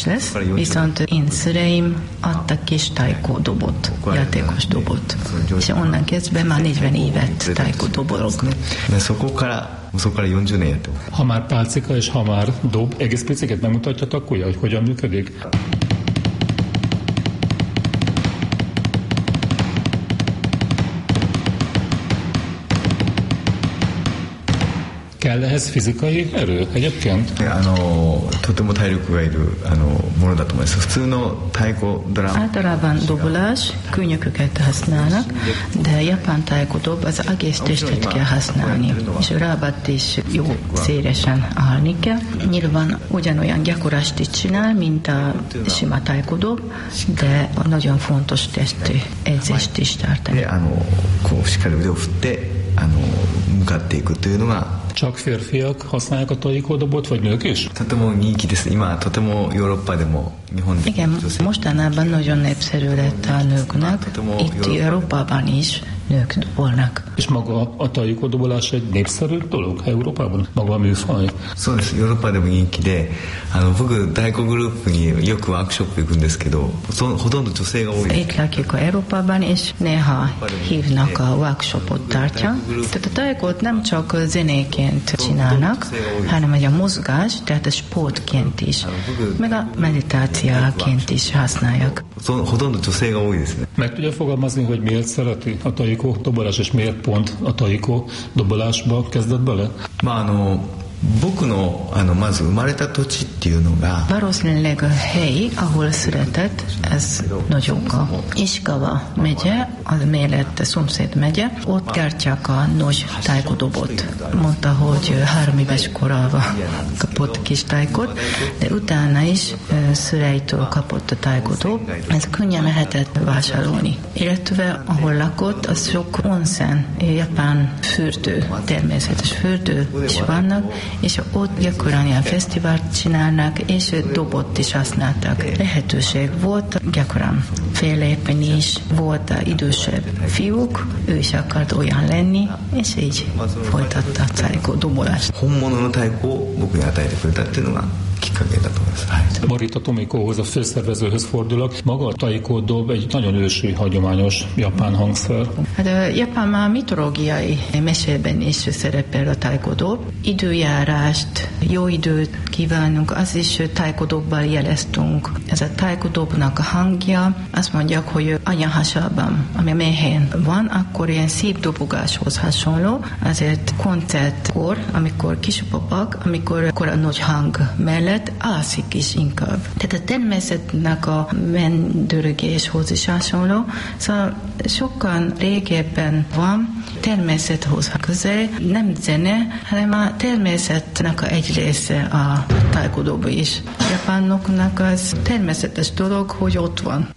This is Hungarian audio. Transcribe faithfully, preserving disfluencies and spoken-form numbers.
lesz, viszont én szüleim adtak kis taiko dobot, játékos dobot, és onnan kezdve már negyven évet taiko dobolok. De そこからそこからよんじゅうねんやってます。 Ha már pálcika és ha már dob, egész piciket bemutatjatok újra, hogy hogyan működik? Kell ehhez fizikai erő egyébként? あのとても体力がいるあのものだと思います。普通の太鼓ドラム Általában dobolás, könnyököket használnak, de japán taiko dob az egész testet kell használni, és a rábat is jó szélesen állni kell. Nyilván ugyanolyan gyakorlást is csinál, mint a sima taiko dob, de nagyon fontos testi edzést is tartani. であのこうしっかり腕を振ってあの向かっていくというのが Csak férfiak használják a taiko dobot, vagy nők is? とても人気です。今とてもヨーロッパでも日本でも Igen, mostanában nagyon népszerű lett a nőknek, itt Európában is nők dobolnak. És maga a taiko dobolás egy népszerű dolog Európában? Maga a műfaj? そうです。ヨーロッパでも人気で、あの僕太鼓グループによくワークショップ行くんですけど、そほとんど女性が多い。 Itt lakjuk a Európában, és néha hívnak a workshopot tartja. Tehát a taikót nem csak zenéként csinálnak, hanem hogy a mozgás, tehát a sportként is, meg a meditációként is használják. ほとんど女性が多いですね。 Meg tudja fogalmazni, hogy miért szereti a taiko dobolás, és miért pont a taiko dobolásba kezdett bele? まああの僕のあのまず生まれた土地っていうのが Valószínűleg a hely, ahol született, ez Nagyoka. Iskava megye, az mellett szomszéd megye, ott gyártják a nagy tájkodobot. Mondta, hogy három éves korában kapott kis tájkot, de utána is szüleitől kapott a tájkodob. Ez könnyen lehetett vásárolni. Illetve ahol lakott, az sok onsen, japán fürdő, természetes fürdő is vannak, és ott gyakran ilyen fesztivált csinálnak, és dobot is használtak. Lehetőség volt, gyakran fellépni is, volt idősebb fiúk, ő is akart olyan lenni, és így folytatta a taiko dobolást. 本物の太鼓を僕に与えてくれたっていうのがきっかけだと思います。はい。 Morita Tomikóhoz, a főszervezőhöz fordulok. Maga a taiko dob egy nagyon ősi, hagyományos japán hangszer. Hát a japán már mitológiai mesében is szerepel a taiko dob. Időjárást, jó időt kívánunk, az is taiko dobbal jeleztünk. Ez a taiko dobnak a hangja, azt mondják, hogy anyahasában, ami méhén van, akkor ilyen szép dobogáshoz hasonló. Azért koncertkor, amikor kispapak, amikor akkor a nagy hang mellett alszik is inkább. Tehát a természetnek a mendörgéshoz is hasonló, szóval sokkal régebben van, természethoz közel, nem zene, hanem a természetnek a egy része a taiko dob is. A japánoknak az természetes dolog, hogy ott van.